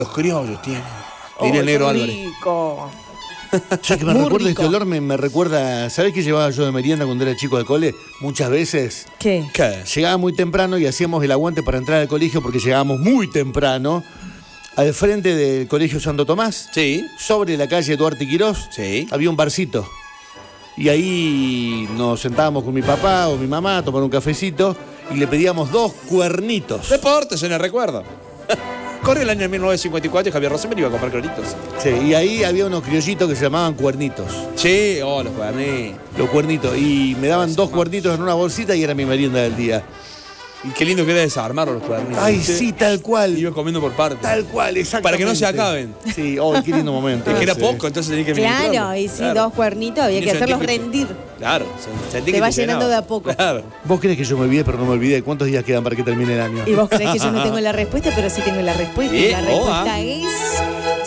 Los criollos tienen. Oh, Diría el negro qué Álvarez. rico. Ya que me Muy recuerda rico. este olor, me recuerda. ¿Sabés qué llevaba yo de merienda cuando era chico de cole? Muchas veces. ¿Qué? ¿Qué? Llegaba muy temprano y hacíamos el aguante para entrar al colegio porque llegábamos muy temprano. Al frente del colegio Santo Tomás, Sí. sobre la calle Duarte y Quirós, Sí. había un barcito. Y ahí nos sentábamos con mi papá o mi mamá a tomar un cafecito y le pedíamos 2 cuernitos. Deportes, en el recuerdo. Corre el año 1954 y Javier Rosenberg iba a comprar criollitos. Sí, y ahí había unos criollitos que se llamaban cuernitos. Sí, oh, los cuernitos. Los cuernitos. Y me daban 2 cuernitos en una bolsita y era mi merienda del día. Y qué lindo que era desarmarlos los cuernitos. Ay, sí, tal cual. Iba comiendo por partes. Tal cual, exactamente. Para que no se acaben. Sí, oh, qué lindo momento. Es que era ese. poco, entonces tenía que Claro, administrarlo. y sí, Claro. 2 cuernitos había Y que hacerlos sentí que- rendir. Claro, sentí Te que va te llenando llenaba. de a poco. Claro. ¿Vos crees que yo me olvidé, pero no me olvidé? ¿Cuántos días quedan para que termine el año? Y vos creés que yo no tengo la respuesta, pero sí tengo la respuesta. Y Bien, la respuesta es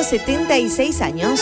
176 años.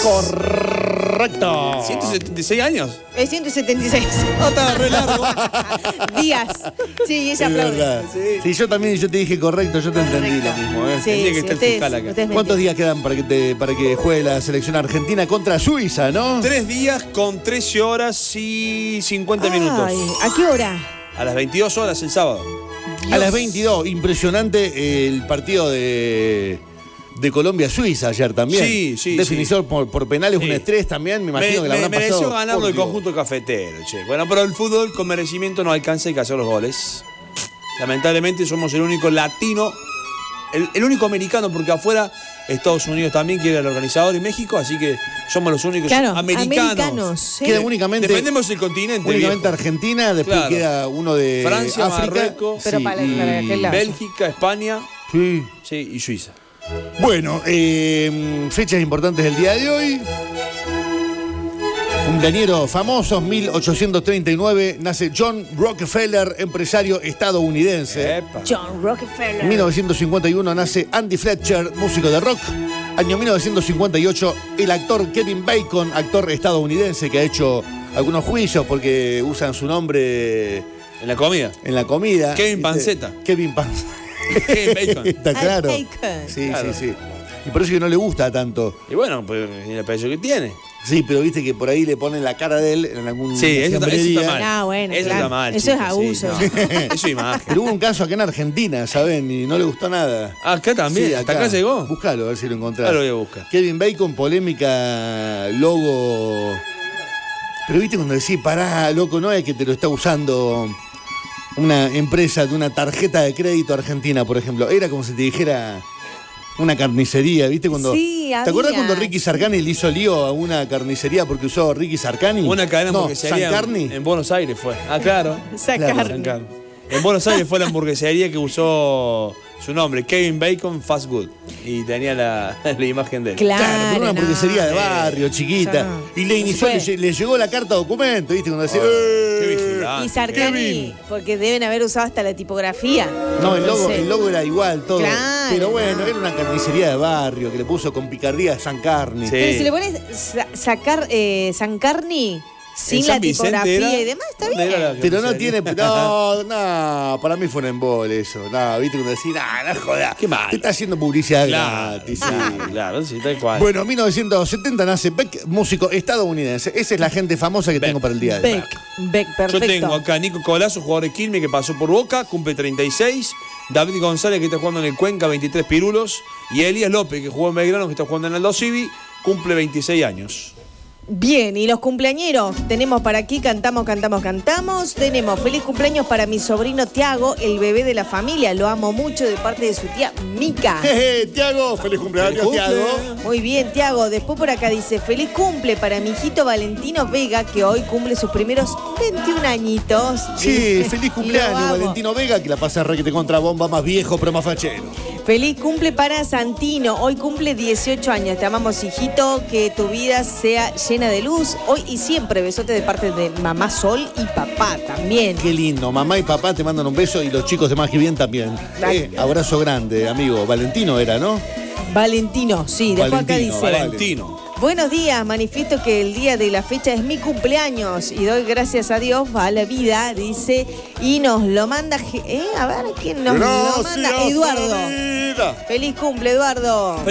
Correcto. 176 años. Es 176 No, estaba re largo. días. Sí, ella Es aplaude. verdad. Sí, yo también, yo te dije correcto, yo te entendí lo mismo. ¿eh? Sí, Tendría que sí, estar ustedes, fiscal acá. ustedes me ¿Cuántos entienden. días quedan para que juegue la selección argentina contra Suiza, no? 3 días con 13 horas y 50 minutos. Ay, ¿a qué hora? A las 22 horas el sábado. A las 22, impresionante el partido de Colombia-Suiza ayer también. Sí, sí, Definición por penales, Sí. un estrés también, me imagino que la habrán mereció pasado. ganarlo por el Dios. conjunto cafetero, che. Bueno, pero el fútbol con merecimiento no alcanza, hay que hacer los goles. Lamentablemente somos el único latino, el único americano, porque afuera Estados Unidos también quiere el organizador y México, así que somos los únicos Claro, americanos. sí. Queda únicamente, Defendemos el continente. únicamente viejo. Argentina, después Claro. queda uno de Francia, África. Marruecos, Pero Sí, para y- aquel lado. Bélgica, España, Sí. sí, y Suiza. Bueno, fechas importantes del día de hoy. Cumpleañeros famosos, 1839, nace John Rockefeller, empresario estadounidense. Epa. John Rockefeller. En 1951 nace Andy Fletcher, músico de rock. Año 1958, el actor Kevin Bacon, actor estadounidense que ha hecho algunos juicios porque usan su nombre En la comida. en la comida. Kevin ¿Viste? Panceta. Kevin Panceta. Kevin Bacon. Está claro. Bacon. Sí, Claro. sí, sí. Y por eso que no le gusta tanto. Y bueno, pues el apellido que tiene. Sí, pero viste que por ahí le ponen la cara de él en algún Sí, eso está mal. Ah, bueno, Eso claro. está mal. Eso es chicos, abuso. sí, no. Eso es imagen. Pero hubo un caso acá en Argentina, ¿saben? Y no le gustó nada. Acá también, Sí, hasta acá llegó. Búscalo, a ver si lo encontrás. Ahora lo voy a buscar. Kevin Bacon, polémica, logo. Pero viste cuando decís, pará, loco, no es que te lo está usando una empresa de una tarjeta de crédito argentina, por ejemplo. Era como si te dijera una carnicería, ¿viste? Cuando, Sí, ¿te acuerdas había. cuando Ricky Sarcani le hizo lío a una carnicería porque usó Ricky Sarcani? Una cadena no, hamburguesería Sancarni. en Buenos Aires fue. Ah, claro. Sacar. Claro. San Carlos. En Buenos Aires fue la hamburguesería que usó su nombre, Kevin Bacon Fast Good. Y tenía la imagen de él. Claro, Claro, pero una no. hamburguesería de barrio, chiquita. Ya no. Y le inició, Fue. le llegó la carta documento, ¿viste? Cuando decía, Qué vigilante. Y Sarcani, Kevin. porque deben haber usado hasta la tipografía. No, Entonces, el logo era igual, todo. Claro, Pero bueno, no. era una carnicería de barrio que le puso con picardía Sancarni. Sí. Pero si le pones sacar Sancarni sin ¿En la San Vicente tipografía era? y demás, está ¿Dónde era bien. la Pero no carnicería? tiene. No, para mí fue un embole eso. No, viste cuando decís, no jodas. Qué mal. Te está haciendo publicidad Claro, gratis. sí. claro, sí, tal cual. Bueno, 1970 nace Beck, músico estadounidense. Esa es la gente famosa que Beck. tengo para el día de hoy. Beck, Yo perfecto. tengo acá a Nico Colazo, jugador de Quilmes que pasó por Boca, cumple 36. David González, que está jugando en el Cuenca, 23 pirulos. Y Elías López, que jugó en Belgrano, que está jugando en Aldo Civi, cumple 26 años. Bien, y los cumpleañeros tenemos para aquí, cantamos. Tenemos feliz cumpleaños para mi sobrino Tiago, el bebé de la familia. Lo amo mucho de parte de su tía Mica. Jeje, Tiago, feliz cumpleaños, Feliz cumple. Tiago. Muy bien, Tiago. Después por acá dice, feliz cumple para mi hijito Valentino Vega, que hoy cumple sus primeros 21 añitos. Sí, feliz Lo cumpleaños, amo. Valentino Vega, que la pasa requete contra bomba, más viejo, pero más fachero. Feliz cumple para Santino. Hoy cumple 18 años. Te amamos, hijito. Que tu vida sea llena de luz. Hoy y siempre. Besote de parte de mamá Sol y papá también. Qué lindo, mamá y papá te mandan un beso y los chicos de Más que Bien también. Dale. Abrazo grande, amigo. Valentino era, ¿no? Valentino, sí. Después acá Valentino, dice. Valentino. Buenos días, manifiesto que el día de la fecha es mi cumpleaños y doy gracias a Dios a la vida, dice, y nos lo manda, a ver, ¿quién nos lo manda? Eduardo. Feliz cumple, Eduardo.